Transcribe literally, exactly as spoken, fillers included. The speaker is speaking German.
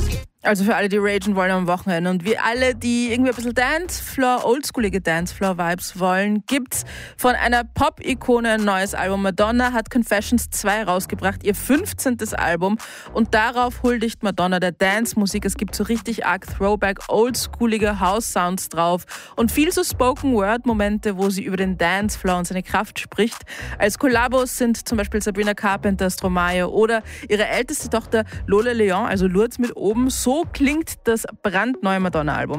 Also für alle, die ragen wollen am Wochenende und wie alle, die irgendwie ein bisschen Dancefloor, oldschoolige Dancefloor-Vibes wollen, gibt's von einer Pop-Ikone ein neues Album. Madonna hat Confessions zwei rausgebracht, ihr fünfzehntes Album, und darauf huldigt Madonna der Dance-Musik. Es gibt so richtig arg Throwback, oldschoolige House-Sounds drauf und viel so Spoken-Word-Momente, wo sie über den Dancefloor und seine Kraft spricht. Als Kollabos sind zum Beispiel Sabrina Carpenter, Stromae oder ihre älteste Tochter Lola Leon, also Lourdes mit oben. So klingt das brandneue Madonna-Album.